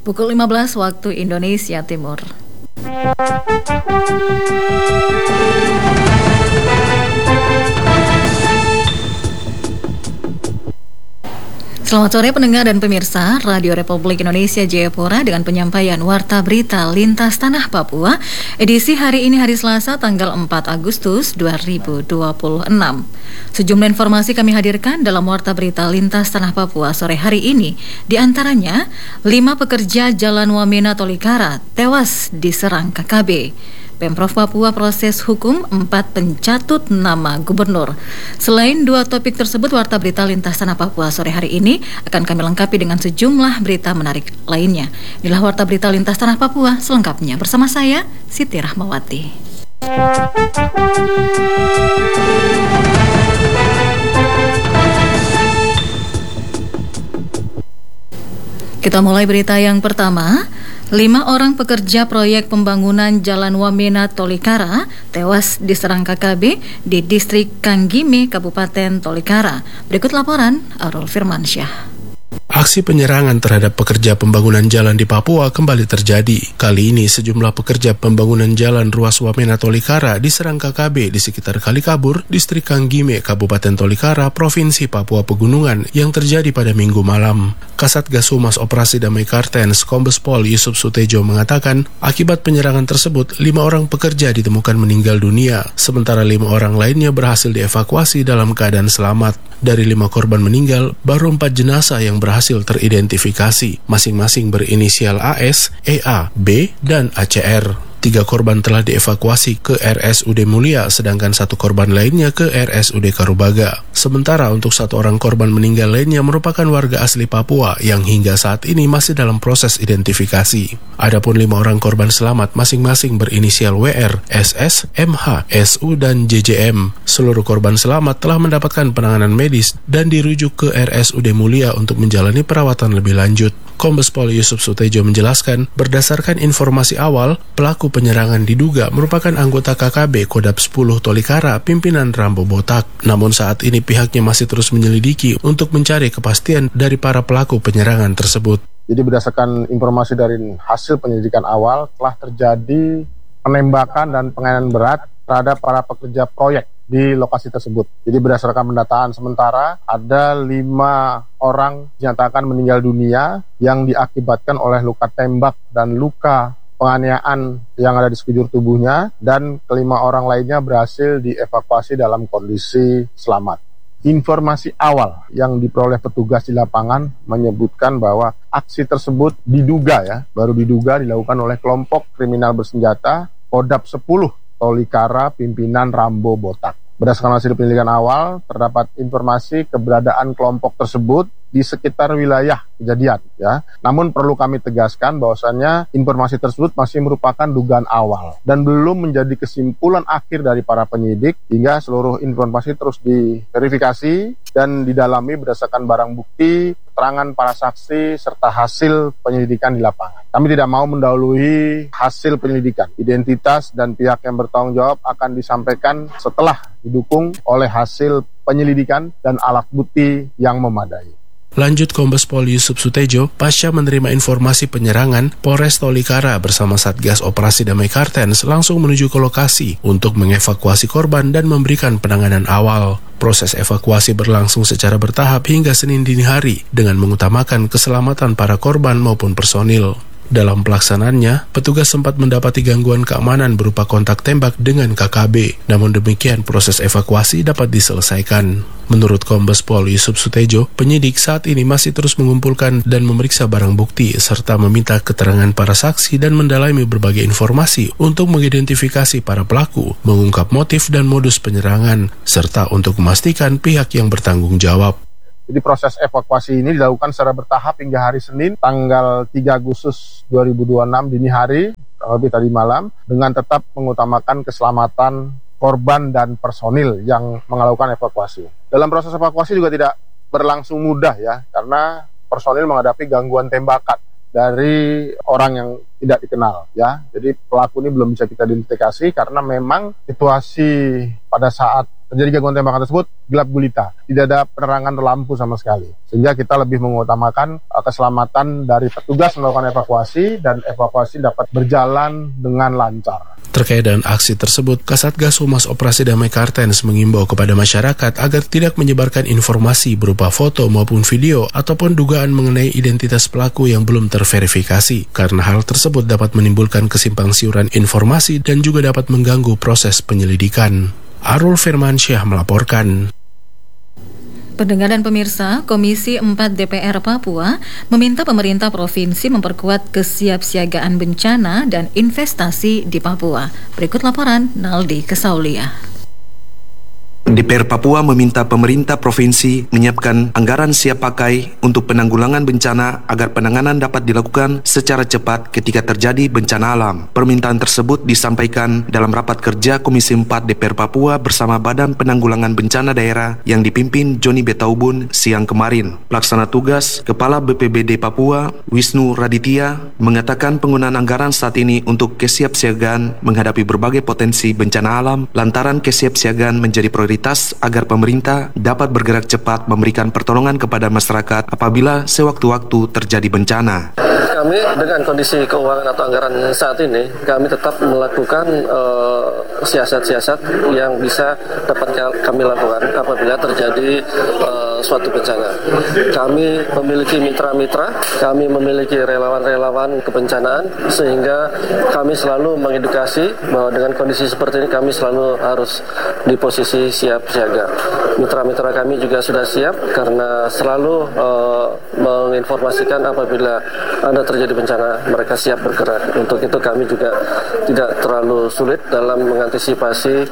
Pukul 15 waktu Indonesia Timur. Selamat sore pendengar dan pemirsa Radio Republik Indonesia Jayapura dengan penyampaian Warta Berita Lintas Tanah Papua edisi hari ini hari Selasa tanggal 4 Agustus 2026. Sejumlah informasi kami hadirkan dalam Warta Berita Lintas Tanah Papua sore hari ini. Di antaranya 5 pekerja Jalan Wamena Tolikara tewas diserang KKB. Pemprov Papua proses hukum 4 pencatut nama gubernur. Selain 2 topik tersebut, Warta Berita Lintas Tanah Papua sore hari ini akan kami lengkapi dengan sejumlah berita menarik lainnya. Inilah Warta Berita Lintas Tanah Papua selengkapnya bersama saya, Siti Rahmawati. Kita mulai berita yang pertama. 5 orang pekerja proyek pembangunan Jalan Wamena Tolikara tewas diserang KKB di distrik Kanggime, Kabupaten Tolikara. Berikut laporan Arul Firmansyah. Aksi penyerangan terhadap pekerja pembangunan jalan di Papua kembali terjadi. Kali ini sejumlah pekerja pembangunan jalan ruas Wamena Tolikara diserang KKB di sekitar Kalikabur, distrik Kanggime, Kabupaten Tolikara, Provinsi Papua Pegunungan yang terjadi pada Minggu malam. Kasatgas Humas Operasi Damai Kartens Kombes Pol Yusuf Sutejo mengatakan, akibat penyerangan tersebut 5 orang pekerja ditemukan meninggal dunia, sementara 5 orang lainnya berhasil dievakuasi dalam keadaan selamat. Dari 5 korban meninggal, baru 4 jenazah yang berhasil teridentifikasi, masing-masing berinisial AS, EA, B, dan ACR. 3 korban telah dievakuasi ke RSUD Mulia, sedangkan 1 korban lainnya ke RSUD Karubaga. Sementara untuk 1 orang korban meninggal lainnya merupakan warga asli Papua yang hingga saat ini masih dalam proses identifikasi. Adapun 5 orang korban selamat masing-masing berinisial WR, SS, MH, SU, dan JJM. Seluruh korban selamat telah mendapatkan penanganan medis dan dirujuk ke RSUD Mulia untuk menjalani perawatan lebih lanjut. Kombes Pol Yusuf Sutejo menjelaskan, berdasarkan informasi awal, pelaku penyerangan diduga merupakan anggota KKB Kodap 10 Tolikara pimpinan Rambo Botak. Namun saat ini pihaknya masih terus menyelidiki untuk mencari kepastian dari para pelaku penyerangan tersebut. Jadi berdasarkan informasi dari hasil penyelidikan awal, telah terjadi penembakan dan penganiayaan berat terhadap para pekerja proyek di lokasi tersebut. Jadi berdasarkan pendataan sementara, ada 5 orang dinyatakan meninggal dunia yang diakibatkan oleh luka tembak dan luka penganiayaan yang ada di sekujur tubuhnya, dan kelima orang lainnya berhasil dievakuasi dalam kondisi selamat. Informasi awal yang diperoleh petugas di lapangan menyebutkan bahwa aksi tersebut baru diduga dilakukan oleh kelompok kriminal bersenjata Kodap 10 Tolikara pimpinan Rambo Botak. Berdasarkan hasil penyelidikan awal, terdapat informasi keberadaan kelompok tersebut di sekitar wilayah kejadian, ya. Namun perlu kami tegaskan bahwasannya informasi tersebut masih merupakan dugaan awal dan belum menjadi kesimpulan akhir dari para penyidik, hingga seluruh informasi terus diverifikasi dan didalami berdasarkan barang bukti, keterangan para saksi, serta hasil penyelidikan di lapangan. Kami tidak mau mendahului hasil penyelidikan. Identitas dan pihak yang bertanggung jawab akan disampaikan setelah didukung oleh hasil penyelidikan dan alat bukti yang memadai. Lanjut Kombes Pol Yusuf Sutejo, pasca menerima informasi penyerangan, Polres Tolikara bersama Satgas Operasi Damai Kartens langsung menuju ke lokasi untuk mengevakuasi korban dan memberikan penanganan awal. Proses evakuasi berlangsung secara bertahap hingga Senin dini hari dengan mengutamakan keselamatan para korban maupun personil. Dalam pelaksanaannya, petugas sempat mendapati gangguan keamanan berupa kontak tembak dengan KKB. Namun demikian, proses evakuasi dapat diselesaikan. Menurut Kombes Pol Yusuf Sutejo, penyidik saat ini masih terus mengumpulkan dan memeriksa barang bukti serta meminta keterangan para saksi dan mendalami berbagai informasi untuk mengidentifikasi para pelaku, mengungkap motif dan modus penyerangan, serta untuk memastikan pihak yang bertanggung jawab. Jadi proses evakuasi ini dilakukan secara bertahap hingga hari Senin tanggal 3 Agustus 2026 dini hari, lebih tadi malam, dengan tetap mengutamakan keselamatan korban dan personil yang melakukan evakuasi. Dalam proses evakuasi juga tidak berlangsung mudah ya, karena personil menghadapi gangguan tembakan dari orang yang tidak dikenal ya. Jadi pelaku ini belum bisa kita identifikasi karena memang situasi pada saat terjadi gangguan tembakan tersebut gelap gulita, tidak ada penerangan lampu sama sekali. Sehingga kita lebih mengutamakan keselamatan dari petugas melakukan evakuasi dan evakuasi dapat berjalan dengan lancar. Terkait dengan aksi tersebut, Kasatgas Humas Operasi Damai Kartens mengimbau kepada masyarakat agar tidak menyebarkan informasi berupa foto maupun video ataupun dugaan mengenai identitas pelaku yang belum terverifikasi, karena hal tersebut dapat menimbulkan kesimpangsiuran informasi dan juga dapat mengganggu proses penyelidikan. Arul Firmansyah melaporkan. Pendengar dan pemirsa, Komisi 4 DPR Papua meminta pemerintah provinsi memperkuat kesiapsiagaan bencana dan investasi di Papua. Berikut laporan Naldi Kesaulia. DPR Papua meminta pemerintah provinsi menyiapkan anggaran siap pakai untuk penanggulangan bencana agar penanganan dapat dilakukan secara cepat ketika terjadi bencana alam. Permintaan tersebut disampaikan dalam rapat kerja Komisi 4 DPR Papua bersama Badan Penanggulangan Bencana Daerah yang dipimpin Joni Betaubun siang kemarin. Pelaksana tugas Kepala BPBD Papua, Wisnu Raditya, mengatakan penggunaan anggaran saat ini untuk kesiapsiagaan menghadapi berbagai potensi bencana alam lantaran kesiapsiagaan menjadi prioritas agar pemerintah dapat bergerak cepat memberikan pertolongan kepada masyarakat apabila sewaktu-waktu terjadi bencana. Kami dengan kondisi keuangan atau anggaran saat ini, kami tetap melakukan siasat-siasat yang bisa dapat kami lakukan apabila terjadi suatu bencana. Kami memiliki mitra-mitra, kami memiliki relawan-relawan kebencanaan, sehingga kami selalu mengedukasi bahwa dengan kondisi seperti ini kami selalu harus di posisi siap siaga. Mitra-mitra kami juga sudah siap karena selalu menginformasikan apabila ada terjadi bencana, mereka siap bergerak. Untuk itu kami juga tidak terlalu sulit dalam mengantisipasi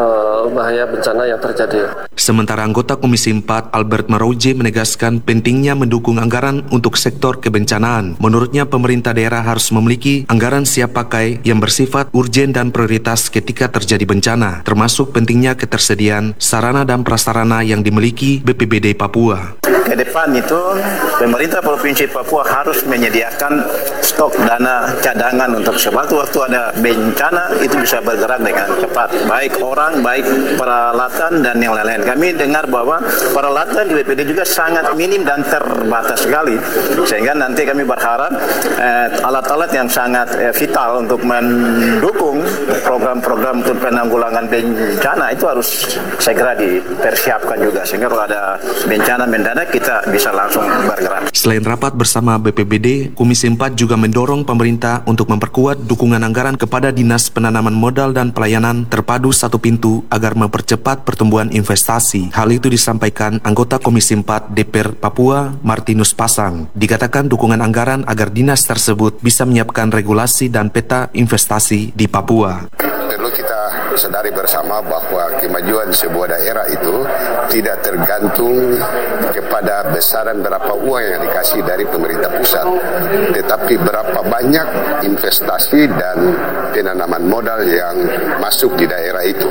bahaya bencana yang terjadi. Sementara anggota Komisi 4 Albert Marouje menegaskan pentingnya mendukung anggaran untuk sektor kebencanaan. Menurutnya pemerintah daerah harus memiliki anggaran siap pakai yang bersifat urgen dan prioritas ketika terjadi bencana, termasuk pentingnya ketersediaan sarana dan prasarana yang dimiliki BPBD Papua. Ke depan itu pemerintah Provinsi Papua harus menyediakan stok dana cadangan untuk sewaktu-waktu ada bencana itu bisa bergerak dengan cepat, baik orang, baik peralatan dan yang lain-lain. Kami dengar bahwa peralatan di BPD juga sangat minim dan terbatas sekali, sehingga nanti kami berharap alat-alat yang sangat vital untuk mendukung program-program untuk penanggulangan bencana itu harus segera dipersiapkan juga, sehingga kalau ada bencana mendadak kita bisa langsung bergerak. Selain rapat bersama BPBD, Komisi 4 juga mendorong pemerintah untuk memperkuat dukungan anggaran kepada Dinas Penanaman Modal dan Pelayanan Terpadu Satu Pintu agar mempercepat pertumbuhan investasi. Hal itu disampaikan anggota Komisi 4 DPR Papua, Martinus Pasang. Dikatakan dukungan anggaran agar dinas tersebut bisa menyiapkan regulasi dan peta investasi di Papua. Perlu kita sadari bersama bahwa kemajuan sebuah daerah itu tidak tergantung kepada besaran berapa uang yang dikasih dari pemerintah pusat, tetapi berapa banyak investasi dan penanaman modal yang masuk di daerah itu.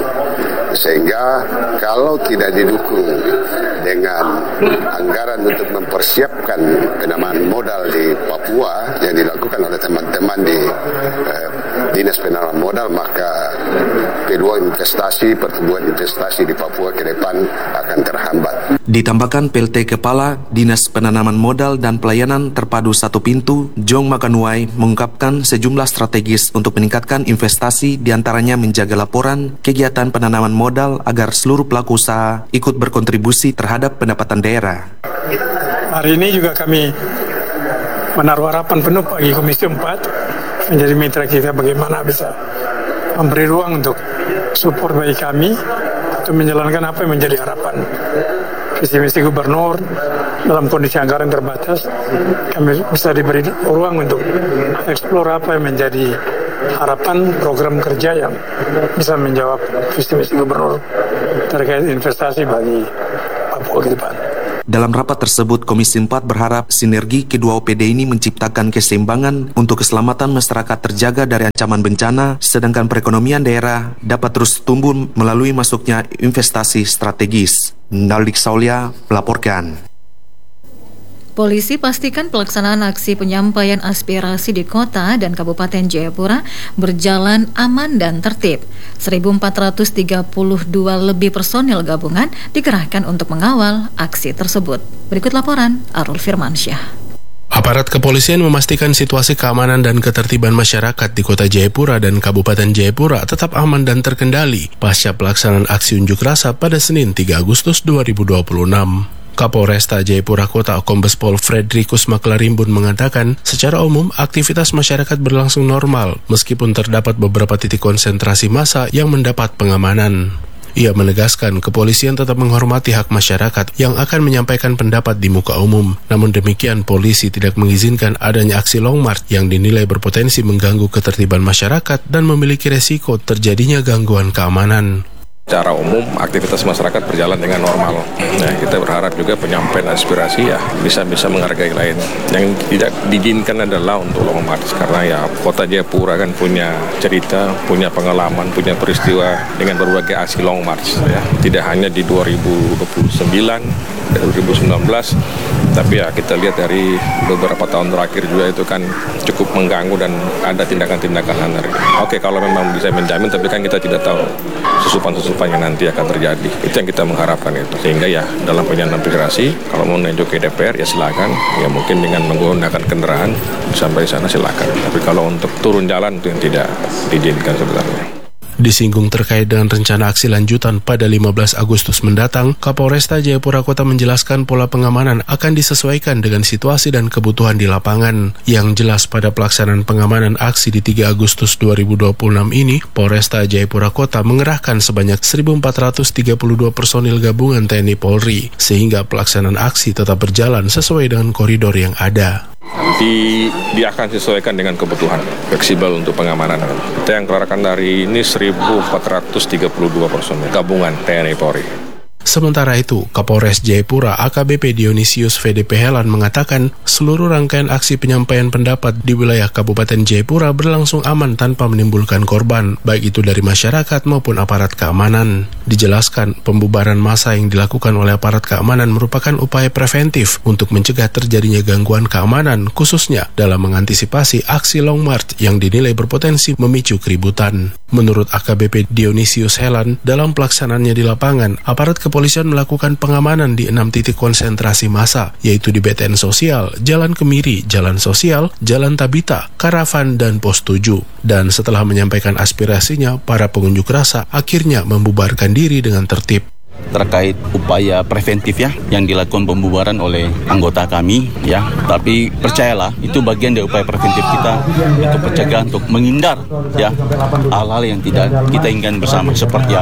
Sehingga kalau tidak didukung dengan anggaran untuk mempersiapkan penanaman modal di Papua yang dilakukan oleh teman-teman di Dinas Penanaman Modal, maka kedua pertumbuhan investasi di Papua ke depan akan terhambat. Ditambahkan PLT Kepala Dinas Penanaman Modal dan Pelayanan Terpadu Satu Pintu, Jong Makanuai, mengungkapkan sejumlah strategis untuk meningkatkan investasi, diantaranya menjaga laporan kegiatan penanaman modal agar seluruh pelaku usaha ikut berkontribusi terhadap pendapatan daerah. Hari ini juga kami menaruh harapan penuh bagi Komisi 4 menjadi mitra kita bagaimana bisa memberi ruang untuk support bagi kami untuk menjalankan apa yang menjadi harapan visi-misi gubernur. Dalam kondisi anggaran terbatas, kami bisa diberi ruang untuk eksplor apa yang menjadi harapan program kerja yang bisa menjawab visi-misi gubernur terkait investasi bagi Papua ke depan. Dalam rapat tersebut, Komisi 4 berharap sinergi kedua OPD ini menciptakan keseimbangan untuk keselamatan masyarakat terjaga dari ancaman bencana, sedangkan perekonomian daerah dapat terus tumbuh melalui masuknya investasi strategis. Naldi Kesaulia melaporkan. Polisi pastikan pelaksanaan aksi penyampaian aspirasi di kota dan Kabupaten Jayapura berjalan aman dan tertib. 1.432 lebih personil gabungan dikerahkan untuk mengawal aksi tersebut. Berikut laporan Arul Firmansyah. Aparat kepolisian memastikan situasi keamanan dan ketertiban masyarakat di Kota Jayapura dan Kabupaten Jayapura tetap aman dan terkendali pasca pelaksanaan aksi unjuk rasa pada Senin 3 Agustus 2026. Kapolresta Jayapura Kota Kombes Pol Fredrikus Maklarimbun mengatakan, secara umum aktivitas masyarakat berlangsung normal meskipun terdapat beberapa titik konsentrasi massa yang mendapat pengamanan. Ia menegaskan kepolisian tetap menghormati hak masyarakat yang akan menyampaikan pendapat di muka umum. Namun demikian, polisi tidak mengizinkan adanya aksi long march yang dinilai berpotensi mengganggu ketertiban masyarakat dan memiliki resiko terjadinya gangguan keamanan. Secara umum, aktivitas masyarakat berjalan dengan normal. Nah, kita berharap juga penyampaian aspirasi bisa menghargai lain. Yang tidak diizinkan adalah untuk long march, karena Kota Jayapura kan punya cerita, punya pengalaman, punya peristiwa dengan berbagai aksi long march. Tidak hanya di 2029, 2019, tapi kita lihat dari beberapa tahun terakhir juga itu kan cukup mengganggu dan ada tindakan-tindakan anarkis. Oke, kalau memang bisa menjamin, tapi kan kita tidak tahu susupan-susupan yang nanti akan terjadi. Itu yang kita mengharapkan itu. Sehingga dalam penyampaian aspirasi, kalau mau menuju ke DPR silakan. Mungkin dengan menggunakan kendaraan sampai sana silakan. Tapi kalau untuk turun jalan itu yang tidak diizinkan sebenarnya. Disinggung terkait dengan rencana aksi lanjutan pada 15 Agustus mendatang, Kapolresta Jayapura Kota menjelaskan pola pengamanan akan disesuaikan dengan situasi dan kebutuhan di lapangan. Yang jelas pada pelaksanaan pengamanan aksi di 3 Agustus 2026 ini, Polresta Jayapura Kota mengerahkan sebanyak 1.432 personil gabungan TNI Polri, sehingga pelaksanaan aksi tetap berjalan sesuai dengan koridor yang ada. Dia akan disesuaikan dengan kebutuhan, fleksibel untuk pengamanan. Kita yang kerahkan dari ini 1.432 personil gabungan TNI Polri. Sementara itu, Kapolres Jayapura AKBP Dionisius VDP Helan mengatakan seluruh rangkaian aksi penyampaian pendapat di wilayah Kabupaten Jayapura berlangsung aman tanpa menimbulkan korban, baik itu dari masyarakat maupun aparat keamanan. Dijelaskan, pembubaran massa yang dilakukan oleh aparat keamanan merupakan upaya preventif untuk mencegah terjadinya gangguan keamanan, khususnya dalam mengantisipasi aksi long march yang dinilai berpotensi memicu keributan. Menurut AKBP Dionisius Helan, dalam pelaksanaannya di lapangan, aparat kepolisian melakukan pengamanan di 6 titik konsentrasi massa, yaitu di BTN Sosial, Jalan Kemiri, Jalan Sosial, Jalan Tabita, Karavan, dan Pos 7. Dan setelah menyampaikan aspirasinya, para pengunjuk rasa akhirnya membubarkan diri dengan tertib. Terkait upaya preventif yang dilakukan pembubaran oleh anggota kami tapi percayalah itu bagian dari upaya preventif kita untuk pencegahan, untuk menghindar hal-hal yang tidak kita inginkan bersama, seperti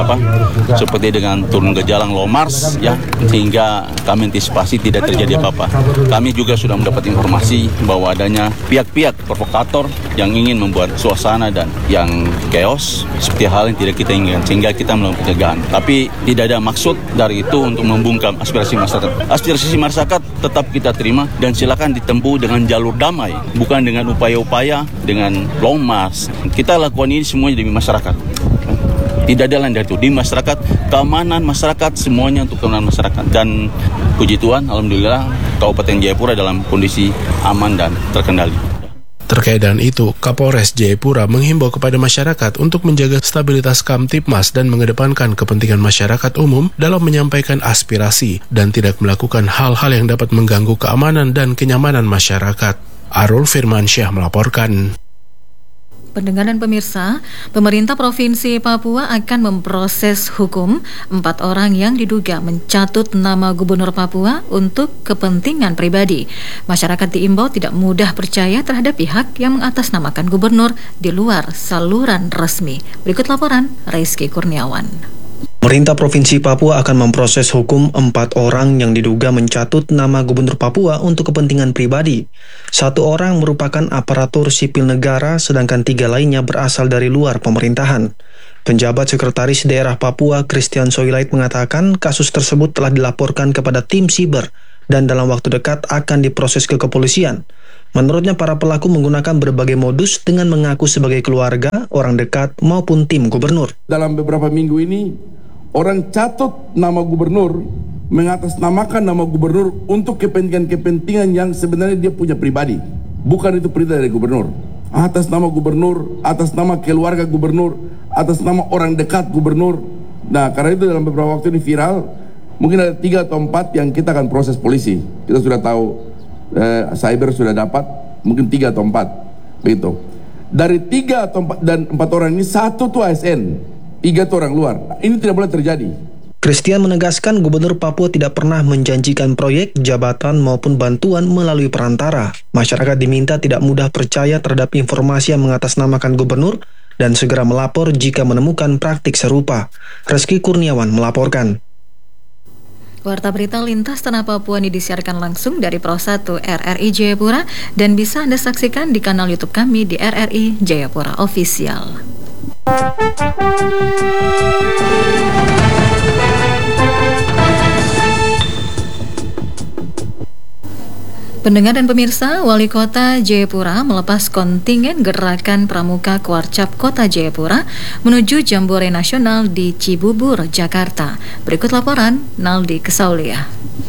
dengan turun ke jalan long march sehingga kami antisipasi tidak terjadi apa-apa. Kami juga sudah mendapat informasi bahwa adanya pihak-pihak provokator yang ingin membuat suasana dan yang chaos seperti hal yang tidak kita inginkan, sehingga kita melakukan pencegahan. Tapi tidak ada maksud dari itu untuk membungkam aspirasi masyarakat. Aspirasi masyarakat tetap kita terima dan silakan ditempuh dengan jalur damai, bukan dengan upaya-upaya dengan long march. Kita lakukan ini semuanya demi masyarakat. Tidak ada lain dari itu. Di masyarakat, keamanan masyarakat, semuanya untuk keamanan masyarakat. Dan puji Tuhan, alhamdulillah Kabupaten Jayapura dalam kondisi aman dan terkendali. Terkait dengan itu, Kapolres Jayapura menghimbau kepada masyarakat untuk menjaga stabilitas Kamtibmas dan mengedepankan kepentingan masyarakat umum dalam menyampaikan aspirasi dan tidak melakukan hal-hal yang dapat mengganggu keamanan dan kenyamanan masyarakat. Arul Firmansyah melaporkan. Pendengar dan pemirsa, pemerintah Provinsi Papua akan memproses hukum 4 orang yang diduga mencatut nama Gubernur Papua untuk kepentingan pribadi. Masyarakat diimbau tidak mudah percaya terhadap pihak yang mengatasnamakan gubernur di luar saluran resmi. Berikut laporan Rizky Kurniawan. Pemerintah Provinsi Papua akan memproses hukum 4 orang yang diduga mencatut nama Gubernur Papua untuk kepentingan pribadi. 1 orang merupakan aparatur sipil negara, sedangkan 3 lainnya berasal dari luar pemerintahan. Penjabat Sekretaris Daerah Papua, Christian Soilait, mengatakan kasus tersebut telah dilaporkan kepada tim siber dan dalam waktu dekat akan diproses ke kepolisian. Menurutnya, para pelaku menggunakan berbagai modus dengan mengaku sebagai keluarga, orang dekat, maupun tim gubernur. Dalam beberapa minggu ini, orang catut nama gubernur mengatasnamakan nama gubernur untuk kepentingan-kepentingan yang sebenarnya dia punya pribadi. Bukan itu perintah dari gubernur. Atas nama gubernur, atas nama keluarga gubernur, atas nama orang dekat gubernur. Nah, karena itu dalam beberapa waktu ini viral, mungkin ada 3 atau 4 yang kita akan proses polisi. Kita sudah tahu, cyber sudah dapat, mungkin 3 atau 4. Begitu. Dari 3 atau 4 dan 4 orang ini, 1 tuh ASN, 3 tuh orang luar. Ini tidak boleh terjadi. Christian menegaskan Gubernur Papua tidak pernah menjanjikan proyek, jabatan maupun bantuan melalui perantara. Masyarakat diminta tidak mudah percaya terhadap informasi yang mengatasnamakan gubernur dan segera melapor jika menemukan praktik serupa. Reski Kurniawan melaporkan. Warta Berita Lintas Tanah Papua ini disiarkan langsung dari Pro 1 RRI Jayapura dan bisa Anda saksikan di kanal YouTube kami di RRI Jayapura Official. Pendengar dan pemirsa, Wali Kota Jayapura melepas kontingen Gerakan Pramuka Kuarcap Kota Jayapura menuju Jambore Nasional di Cibubur, Jakarta. Berikut laporan Naldi Kesaulia.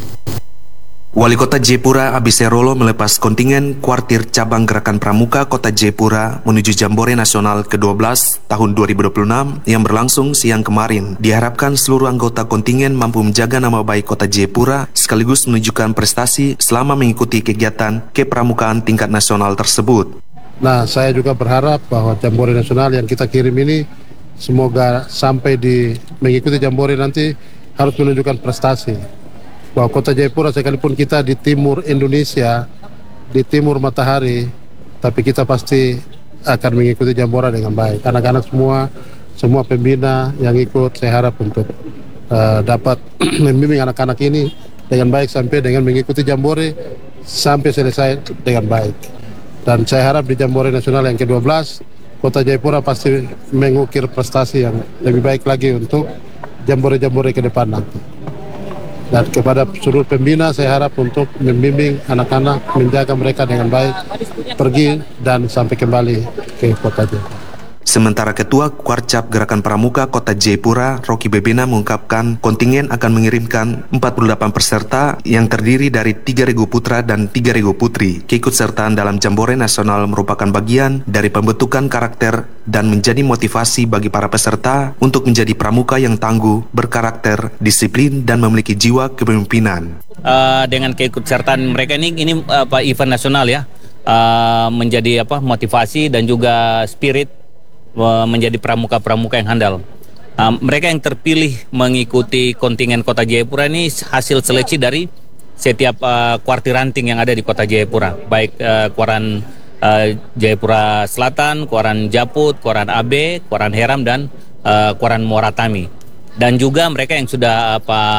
Wali Kota Jayapura Abise Rolo melepas kontingen kuartir cabang Gerakan Pramuka Kota Jayapura menuju Jambore Nasional ke-12 tahun 2026 yang berlangsung siang kemarin. Diharapkan seluruh anggota kontingen mampu menjaga nama baik Kota Jayapura sekaligus menunjukkan prestasi selama mengikuti kegiatan kepramukaan tingkat nasional tersebut. Nah, saya juga berharap bahwa Jambore Nasional yang kita kirim ini semoga sampai di mengikuti Jambore nanti harus menunjukkan prestasi. Bahwa Kota Jayapura sekalipun kita di timur Indonesia, di timur matahari, tapi kita pasti akan mengikuti Jambore dengan baik. Anak-anak semua pembina yang ikut, saya harap untuk dapat membimbing anak-anak ini dengan baik sampai dengan mengikuti Jambore sampai selesai dengan baik. Dan saya harap di Jambore Nasional yang ke-12, Kota Jayapura pasti mengukir prestasi yang lebih baik lagi untuk Jambore-Jambore ke depan nanti. Dan kepada seluruh pembina saya harap untuk membimbing anak-anak, menjaga mereka dengan baik, pergi dan sampai kembali ke Kota Jayapura. Sementara Ketua Kuarcap Gerakan Pramuka Kota Jayapura, Rocky Bebena, mengungkapkan kontingen akan mengirimkan 48 peserta yang terdiri dari 3.000 putra dan 3.000 putri. Keikutsertaan dalam Jambore Nasional merupakan bagian dari pembentukan karakter dan menjadi motivasi bagi para peserta untuk menjadi pramuka yang tangguh, berkarakter, disiplin, dan memiliki jiwa kepemimpinan. Dengan keikutsertaan mereka ini event nasional ya, menjadi motivasi dan juga spirit menjadi pramuka-pramuka yang handal. Mereka yang terpilih mengikuti kontingen Kota Jayapura ini hasil seleksi dari setiap kuartir ranting yang ada di Kota Jayapura, baik Kuaran Jayapura Selatan, Kuaran Japut, Kuaran AB, Kuaran Heram, dan Kuaran Moratami. Dan juga mereka yang sudah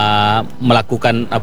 melakukan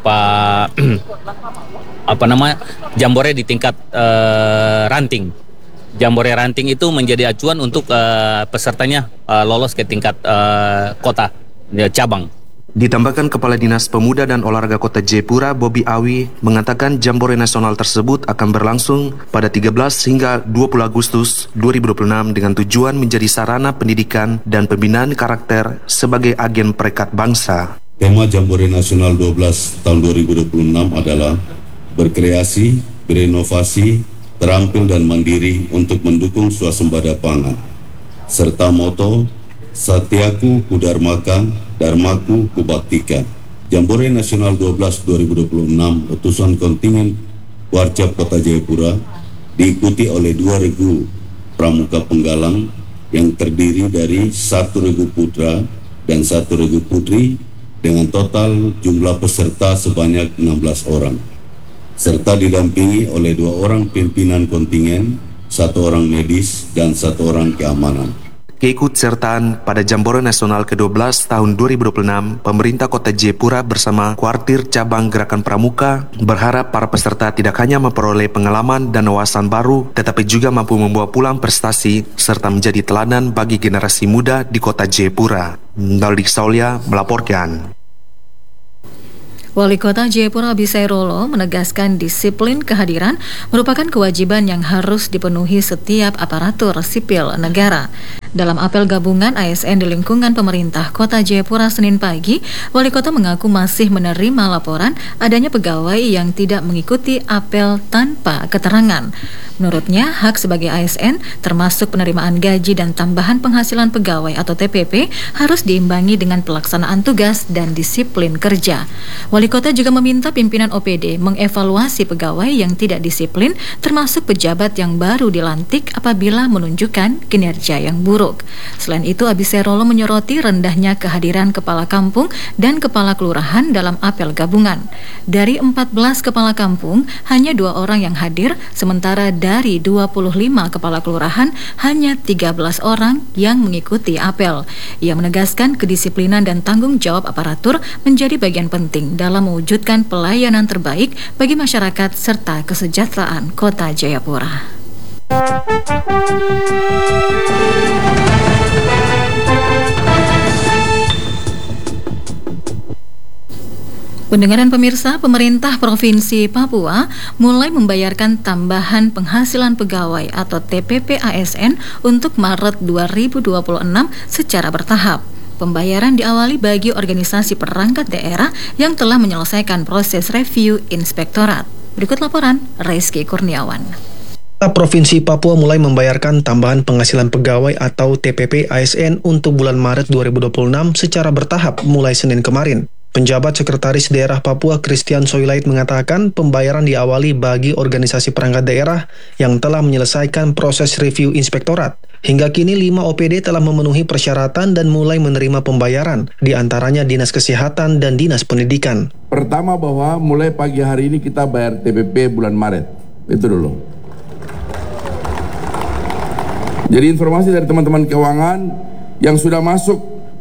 Jambore di tingkat ranting. Jambore ranting itu menjadi acuan untuk pesertanya lolos ke tingkat kota, cabang. Ditambahkan Kepala Dinas Pemuda dan Olahraga Kota Jayapura, Bobi Awi, mengatakan Jambore Nasional tersebut akan berlangsung pada 13 hingga 20 Agustus 2026 dengan tujuan menjadi sarana pendidikan dan pembinaan karakter sebagai agen perekat bangsa. Tema Jambore Nasional 12 tahun 2026 adalah berkreasi, berinovasi, terampil dan mandiri untuk mendukung swasembada pangan, serta moto Satyaku Kudarmaka, Dharmaku Kubaktikan. Jambore Nasional 12 2026 utusan kontingen Kuarcap Kota Jayapura diikuti oleh 2.000 pramuka penggalang yang terdiri dari 1.000 putra dan 1.000 putri dengan total jumlah peserta sebanyak 16 orang. Serta didampingi oleh 2 orang pimpinan kontingen, 1 orang medis, dan 1 orang keamanan. Keikutsertaan pada Jambore Nasional ke-12 tahun 2026, pemerintah Kota Jayapura bersama kuartir cabang Gerakan Pramuka berharap para peserta tidak hanya memperoleh pengalaman dan wawasan baru, tetapi juga mampu membawa pulang prestasi serta menjadi teladan bagi generasi muda di Kota Jayapura. Naldi Saulia melaporkan. Wali Kota Jayapura Abisairolo menegaskan disiplin kehadiran merupakan kewajiban yang harus dipenuhi setiap aparatur sipil negara. Dalam apel gabungan ASN di lingkungan pemerintah Kota Jayapura Senin pagi, Wali Kota mengaku masih menerima laporan adanya pegawai yang tidak mengikuti apel tanpa keterangan. Menurutnya, hak sebagai ASN termasuk penerimaan gaji dan tambahan penghasilan pegawai atau TPP harus diimbangi dengan pelaksanaan tugas dan disiplin kerja. Wali Kota juga meminta pimpinan OPD mengevaluasi pegawai yang tidak disiplin termasuk pejabat yang baru dilantik apabila menunjukkan kinerja yang buruk. Selain itu, Abisairolo menyoroti rendahnya kehadiran kepala kampung dan kepala kelurahan dalam apel gabungan. Dari 14 kepala kampung, hanya 2 orang yang hadir, sementara dari 25 kepala kelurahan, hanya 13 orang yang mengikuti apel. Ia menegaskan kedisiplinan dan tanggung jawab aparatur menjadi bagian penting dalam mewujudkan pelayanan terbaik bagi masyarakat serta kesejahteraan Kota Jayapura. Pendengar dan pemirsa, pemerintah Provinsi Papua mulai membayarkan tambahan penghasilan pegawai atau TPP ASN untuk Maret 2026 secara bertahap. Pembayaran diawali bagi organisasi perangkat daerah yang telah menyelesaikan proses review inspektorat. Berikut laporan Rizky Kurniawan. Provinsi Papua mulai membayarkan tambahan penghasilan pegawai atau TPP ASN untuk bulan Maret 2026 secara bertahap mulai Senin kemarin. Penjabat Sekretaris Daerah Papua Christian Soilait mengatakan pembayaran diawali bagi organisasi perangkat daerah yang telah menyelesaikan proses review inspektorat. Hingga kini 5 OPD telah memenuhi persyaratan dan mulai menerima pembayaran, di antaranya Dinas Kesehatan dan Dinas Pendidikan. Pertama bahwa mulai pagi hari ini kita bayar TPP bulan Maret. Itu dulu. Jadi informasi dari teman-teman keuangan yang sudah masuk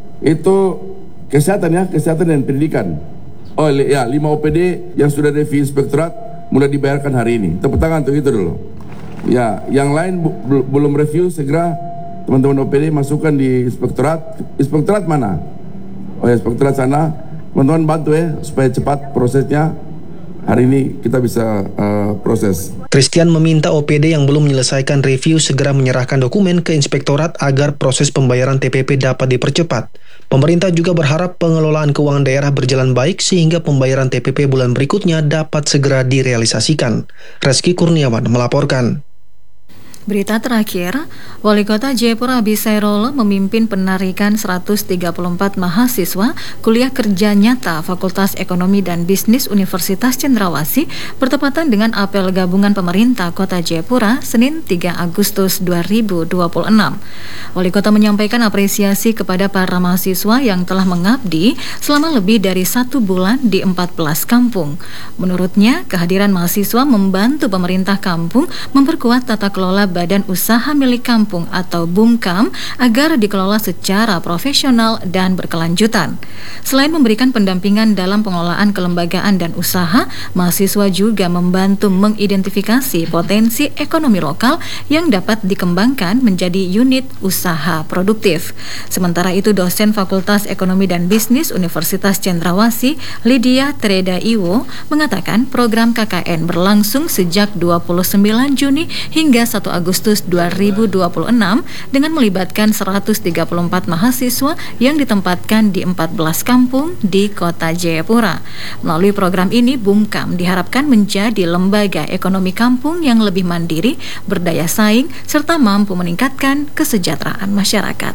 itu kesehatan dan pendidikan. Oh ya, 5 OPD yang sudah review inspektorat mulai dibayarkan hari ini. Tepuk tangan untuk itu dulu. Ya, yang lain belum review, segera teman-teman OPD masukkan di inspektorat. Inspektorat mana? Oh ya, inspektorat sana. Teman-teman bantu ya supaya cepat prosesnya. Hari ini kita bisa proses. Christian meminta OPD yang belum menyelesaikan review segera menyerahkan dokumen ke inspektorat agar proses pembayaran TPP dapat dipercepat. Pemerintah juga berharap pengelolaan keuangan daerah berjalan baik sehingga pembayaran TPP bulan berikutnya dapat segera direalisasikan. Rizky Kurniawan melaporkan. Berita terakhir, Wali Kota Jayapura Abisairolo memimpin penarikan 134 mahasiswa kuliah kerja nyata Fakultas Ekonomi dan Bisnis Universitas Cendrawasih bertepatan dengan apel gabungan pemerintah Kota Jayapura Senin 3 Agustus 2026. Wali Kota menyampaikan apresiasi kepada para mahasiswa yang telah mengabdi selama lebih dari 1 bulan di 14 kampung. Menurutnya, kehadiran mahasiswa membantu pemerintah kampung memperkuat tata kelola Badan Usaha Milik Kampung atau BUMKAM agar dikelola secara profesional dan berkelanjutan. Selain memberikan pendampingan dalam pengelolaan kelembagaan dan usaha, mahasiswa juga membantu mengidentifikasi potensi ekonomi lokal yang dapat dikembangkan menjadi unit usaha produktif. Sementara itu, dosen Fakultas Ekonomi dan Bisnis Universitas Cendrawasih, Lydia Treda Iwo, mengatakan program KKN berlangsung sejak 29 Juni hingga 1 Agustus 2026 dengan melibatkan 134 mahasiswa yang ditempatkan di 14 kampung di Kota Jayapura. Melalui program ini, BUMKAM diharapkan menjadi lembaga ekonomi kampung yang lebih mandiri, berdaya saing, serta mampu meningkatkan kesejahteraan masyarakat.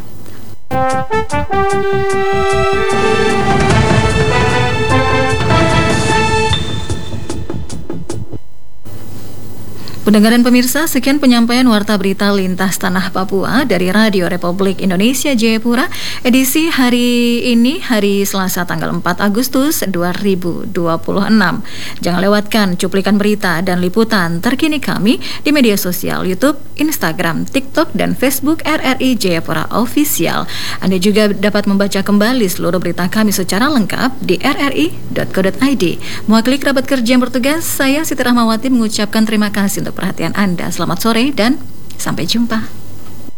Pendengar dan pemirsa, sekian penyampaian Warta Berita Lintas Tanah Papua dari Radio Republik Indonesia Jayapura, edisi hari ini, hari Selasa tanggal 4 Agustus 2026. Jangan lewatkan cuplikan berita dan liputan terkini kami di media sosial YouTube, Instagram, TikTok, dan Facebook RRI Jayapura Official. Anda juga dapat membaca kembali seluruh berita kami secara lengkap di rri.co.id. Mewakili kerabat kerja yang bertugas, saya Siti Rahmawati mengucapkan terima kasih untuk perhatian Anda. Selamat sore dan sampai jumpa.